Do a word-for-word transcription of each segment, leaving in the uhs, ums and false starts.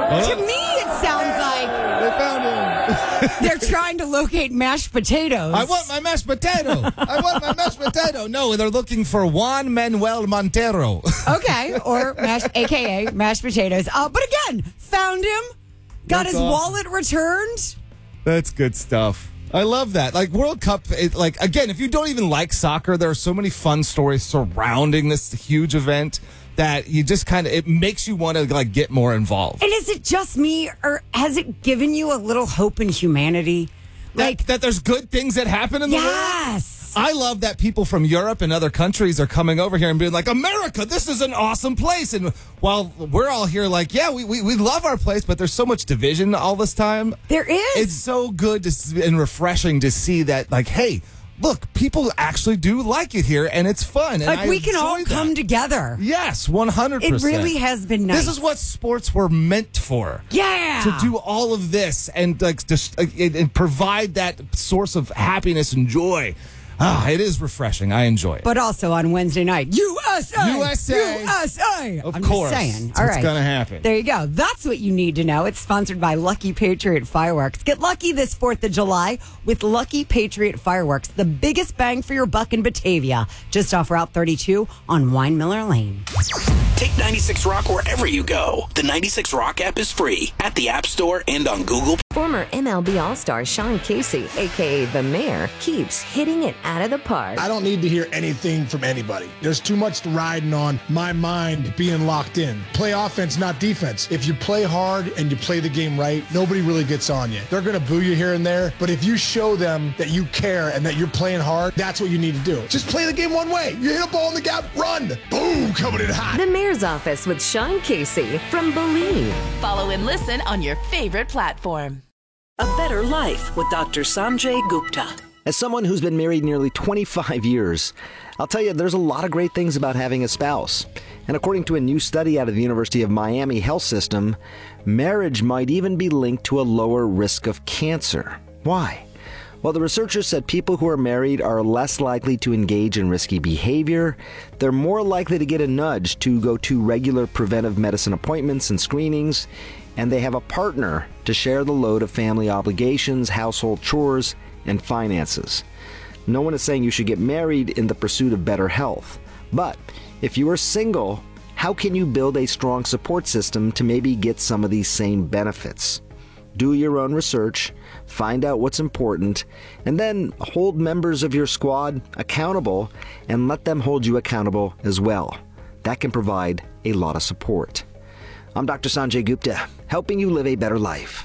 To me, it sounds like They found him. they're trying to locate mashed potatoes. I want my mashed potato. I want my mashed potato. No, they're looking for Juan Manuel Montero. Okay, or mashed, A K A mashed potatoes. Uh, but again, found him, got That's his awesome. wallet returned. That's good stuff. I love that. Like World Cup, it, like again, if you don't even like soccer, there are so many fun stories surrounding this huge event that you just kind of, it makes you want to like get more involved. And is it just me, or has it given you a little hope in humanity? Like that, that there's good things that happen in the world. Yes. I love that people from Europe and other countries are coming over here and being like, America, this is an awesome place. And while we're all here like, yeah, we, we, we love our place, but there's so much division all this time. There is. It's so good to, s- and refreshing to see that, like, hey, look, people actually do like it here, and it's fun. And Like I we can all enjoy come that. together. Yes, one hundred percent. It really has been nice. This is what sports were meant for. Yeah. To do all of this and like just uh, and and provide that source of happiness and joy. Ah, it is refreshing. I enjoy it. But also on Wednesday night, U S A! U S A! U S A! Of I'm course. just saying. It's All what's right. gonna happen. There you go. That's what you need to know. It's sponsored by Lucky Patriot Fireworks. Get lucky this fourth of July with Lucky Patriot Fireworks, the biggest bang for your buck in Batavia, just off Route thirty-two on Wine Miller Lane. Take ninety-six Rock wherever you go. The ninety-six Rock app is free at the App Store and on Google. Former M L B All-Star Sean Casey, a k a. The Mayor, keeps hitting it out of the park. I don't need to hear anything from anybody. There's too much riding on my mind being locked in. Play offense, not defense. If you play hard and you play the game right, nobody really gets on you. They're going to boo you here and there, but if you show them that you care and that you're playing hard, that's what you need to do. Just play the game one way. You hit a ball in the gap, run. Boom, coming in hot. The Mayor's Office with Sean Casey from Believe. Follow and listen on your favorite platform. A Better Life with Doctor Sanjay Gupta. As someone who's been married nearly twenty-five years, I'll tell you there's a lot of great things about having a spouse. And according to a new study out of the University of Miami Health System, marriage might even be linked to a lower risk of cancer. Why? Well, the researchers said people who are married are less likely to engage in risky behavior, they're more likely to get a nudge to go to regular preventive medicine appointments and screenings, and they have a partner to share the load of family obligations, household chores, and finances. No one is saying you should get married in the pursuit of better health. But if you are single, how can you build a strong support system to maybe get some of these same benefits? Do your own research, find out what's important, and then hold members of your squad accountable and let them hold you accountable as well. That can provide a lot of support. I'm Doctor Sanjay Gupta, helping you live a better life.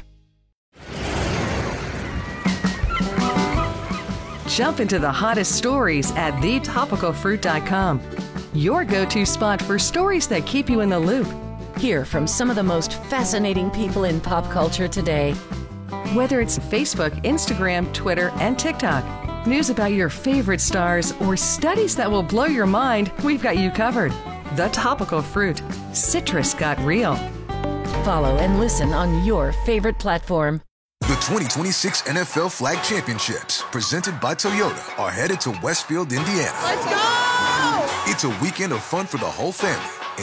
Jump into the hottest stories at the topical fruit dot com. Your go-to spot for stories that keep you in the loop. Hear from some of the most fascinating people in pop culture today. Whether it's Facebook, Instagram, Twitter, and TikTok, news about your favorite stars, or studies that will blow your mind, we've got you covered. The Topical Fruit. Citrus got real. Follow and listen on your favorite platform. The twenty twenty-six N F L Flag Championships, presented by Toyota, are headed to Westfield, Indiana. Let's go! It's a weekend of fun for the whole family.